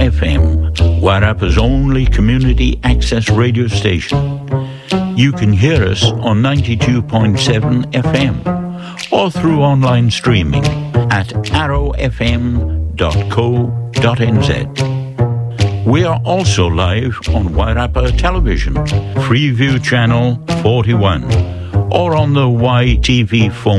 FM, Wairarapa's only community access radio station. You can hear us on 92.7 FM or through online streaming at arrowfm.co.nz. We are also live on Wairarapa Television, Freeview Channel 41, or on the YTV phone